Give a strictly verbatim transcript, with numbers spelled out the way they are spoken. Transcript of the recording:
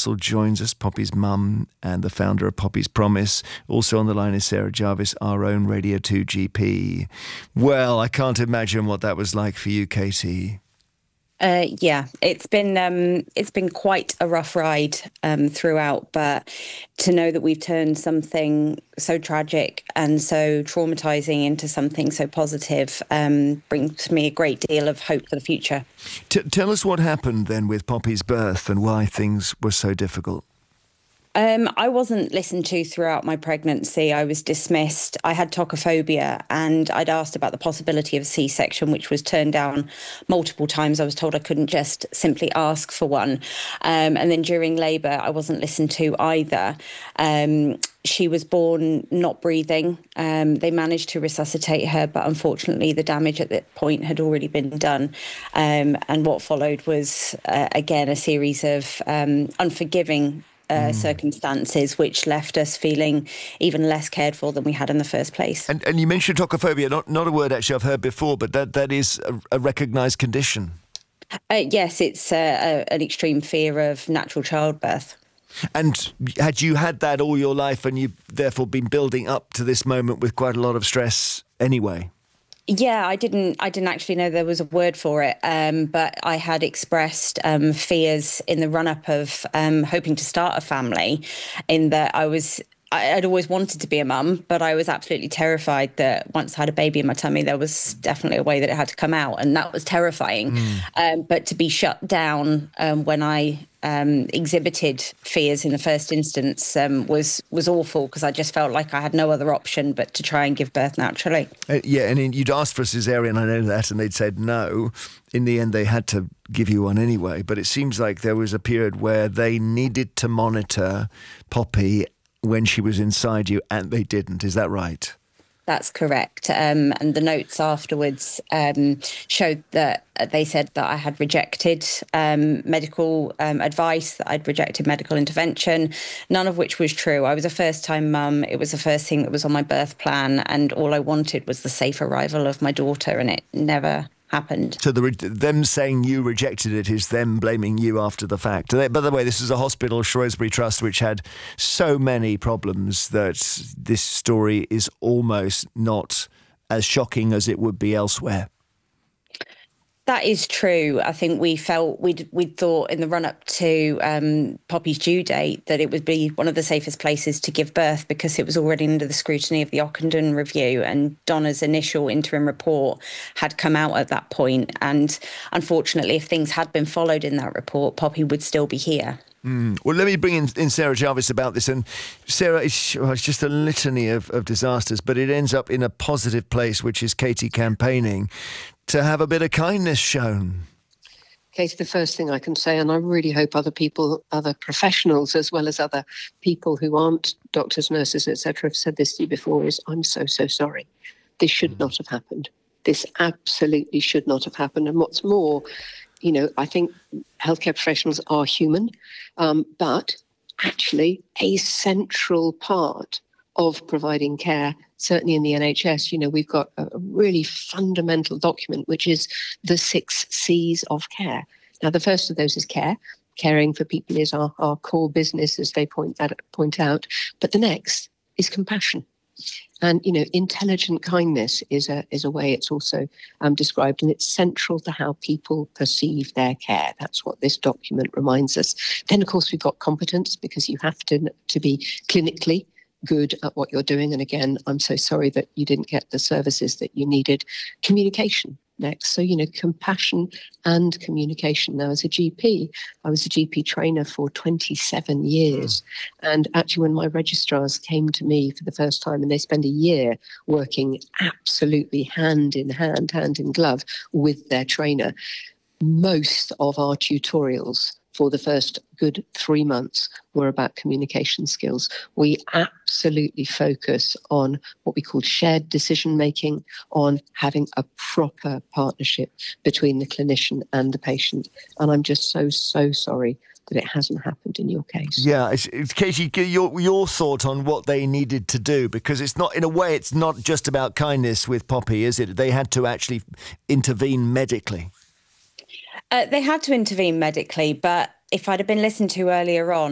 Russell joins us, Poppy's mum and the founder of Poppy's Promise. Also on the line is Sarah Jarvis, our own Radio two G P. Well, I can't imagine what that was like for you, Katie. Uh, yeah, it's been um, it's been quite a rough ride um, throughout, but to know that we've turned something so tragic and so traumatizing into something so positive um, brings me a great deal of hope for the future. T- tell us what happened then with Poppy's birth and why things were so difficult. Um, I wasn't listened to throughout my pregnancy. I was dismissed. I had tocophobia and I'd asked about the possibility of a C-section, which was turned down multiple times. I was told I couldn't just simply ask for one. Um, and then during labour, I wasn't listened to either. Um, she was born not breathing. Um, they managed to resuscitate her, but unfortunately the damage at that point had already been done. Um, and what followed was, uh, again, a series of um, unforgiving Uh, mm. circumstances, which left us feeling even less cared for than we had in the first place. And, and you mentioned tocophobia, not not a word actually I've heard before, but that, that is a, a recognised condition. Uh, yes, it's uh, a, an extreme fear of natural childbirth. And had you had that all your life and you've therefore been building up to this moment with quite a lot of stress anyway? Yeah, I didn't. I didn't actually know there was a word for it, um, but I had expressed um, fears in the run-up of um, hoping to start a family. In that I was, I'd always wanted to be a mum, but I was absolutely terrified that once I had a baby in my tummy, there was definitely a way that it had to come out, and that was terrifying. Mm. Um, but to be shut down um, when I um, exhibited fears in the first instance um, was was awful, because I just felt like I had no other option but to try and give birth naturally. Uh, yeah, and in, you'd asked for a cesarean, I know that, and they'd said no. In the end, they had to give you one anyway. But it seems like there was a period where they needed to monitor Poppy when she was inside you, and they didn't. Is that right? That's correct. Um, and the notes afterwards um, showed that uh, they said that I had rejected um, medical um, advice, that I'd rejected medical intervention, none of which was true. I was a first-time mum. It was the first thing that was on my birth plan, and all I wanted was the safe arrival of my daughter, and it never happened. So the, them saying you rejected it is them blaming you after the fact. They, by the way, this is a hospital, Shrewsbury Trust, which had so many problems that this story is almost not as shocking as it would be elsewhere. That is true. I think we felt, we'd, we'd thought in the run-up to um, Poppy's due date that it would be one of the safest places to give birth, because it was already under the scrutiny of the Ockenden Review, and Donna's initial interim report had come out at that point. And unfortunately, if things had been followed in that report, Poppy would still be here. Mm. Well, let me bring in, in Sarah Jarvis about this. And Sarah, it's, well, it's just a litany of, of disasters, but it ends up in a positive place, which is Katie campaigning to have a bit of kindness shown. Katie, the first thing I can say, and I really hope other people, other professionals, as well as other people who aren't doctors, nurses, et cetera, have said this to you before, is I'm so, so sorry. This should mm. not have happened. This absolutely should not have happened. And what's more, you know, I think healthcare professionals are human, um, but actually a central part of providing care, certainly in the N H S. You know, we've got a really fundamental document, which is the six C's of care. Now, the first of those is care. Caring for people is our, our core business, as they point that point out. But the next is compassion. And, you know, intelligent kindness is a is a way it's also um, described, and it's central to how people perceive their care. That's what this document reminds us. Then, of course, we've got competence, because you have to to be clinically good at what you're doing. And again, I'm so sorry that you didn't get the services that you needed. Communication next. So, you know, compassion and communication. Now, as a G P, I was a G P trainer for twenty-seven years. Mm. And actually, when my registrars came to me for the first time, and they spend a year working absolutely hand in hand, hand in glove with their trainer, most of our tutorials for the first good three months were about communication skills. We absolutely focus on what we call shared decision-making, on having a proper partnership between the clinician and the patient. And I'm just so, so sorry that it hasn't happened in your case. Yeah, it's, it's Katie, your, your thought on what they needed to do, because it's not, in a way, it's not just about kindness with Poppy, is it? They had to actually intervene medically. Uh, they had to intervene medically, but if I'd have been listened to earlier on,